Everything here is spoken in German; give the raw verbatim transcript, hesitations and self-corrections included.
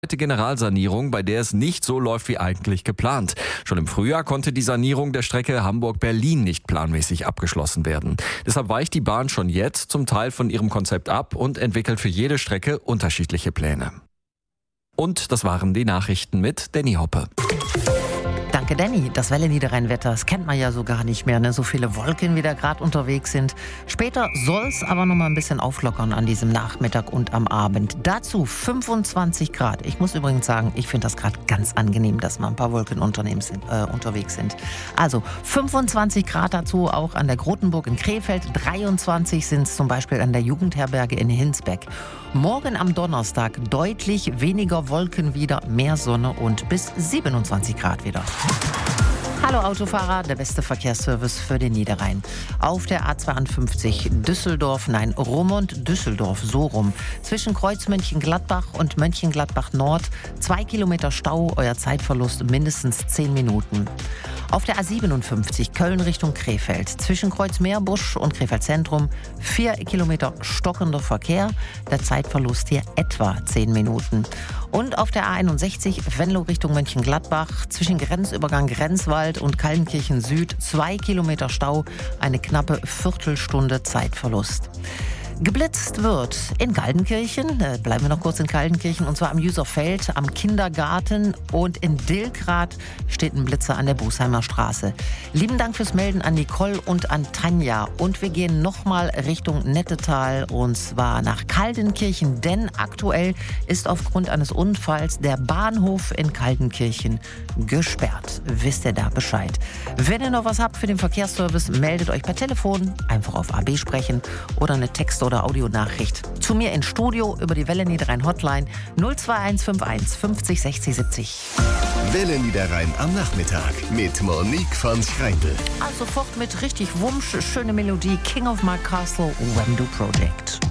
Generalsanierung, bei der es nicht so läuft wie eigentlich geplant. Schon im Frühjahr konnte die Sanierung der Strecke Hamburg-Berlin nicht planmäßig abgeschlossen werden. Deshalb weicht die Bahn schon jetzt zum Teil von ihrem Konzept ab und entwickelt für jede Strecke unterschiedliche Pläne. Und das waren die Nachrichten mit Danny Hoppe. Danke, Danny. Das Welle-Niederrhein-Wetter, das kennt man ja so gar nicht mehr, ne? So viele Wolken, wie da gerade unterwegs sind. Später soll es aber noch mal ein bisschen auflockern an diesem Nachmittag und am Abend. Dazu fünfundzwanzig Grad. Ich muss übrigens sagen, ich finde das gerade ganz angenehm, dass mal ein paar Wolken sind, äh, unterwegs sind. Also fünfundzwanzig Grad dazu auch an der Grotenburg in Krefeld. dreiundzwanzig sind es zum Beispiel an der Jugendherberge in Hinsbeck. Morgen am Donnerstag deutlich weniger Wolken wieder, mehr Sonne und bis siebenundzwanzig Grad wieder. Hallo Autofahrer, der beste Verkehrsservice für den Niederrhein. Auf der A zweiundfünfzig Düsseldorf, nein, Roermond-Düsseldorf, so rum. Zwischen Kreuz Mönchengladbach und Mönchengladbach Nord, zwei Kilometer Stau, euer Zeitverlust mindestens zehn Minuten. Auf der A siebenundfünfzig Köln Richtung Krefeld, zwischen Kreuz Meerbusch und Krefeld Zentrum, vier Kilometer stockender Verkehr, der Zeitverlust hier etwa zehn Minuten. Und auf der A einundsechzig Venlo Richtung Mönchengladbach, zwischen Grenzübergang Grenzwald und Kaldenkirchen Süd, zwei Kilometer Stau, eine knappe Viertelstunde Zeitverlust. Geblitzt wird in Galdenkirchen, äh, bleiben wir noch kurz in Galdenkirchen, und zwar am Jüserfeld, am Kindergarten, und in Dilkrath steht ein Blitzer an der Busheimer Straße. Lieben Dank fürs Melden an Nicole und an Tanja. Und wir gehen nochmal Richtung Nettetal, und zwar nach Kaldenkirchen, denn aktuell ist aufgrund eines Unfalls der Bahnhof in Kaldenkirchen gesperrt. Wisst ihr da Bescheid? Wenn ihr noch was habt für den Verkehrsservice, meldet euch per Telefon, einfach auf A B sprechen oder eine Text- oder Audionachricht zu mir ins Studio über die Welle Niederrhein Hotline null zwei eins fünf eins fünfzig sechzig siebzig. Welle Niederrhein am Nachmittag mit Monique von Schreindl. Also fort mit richtig Wumsch, schöne Melodie, King of My Castle, Wemdu Project.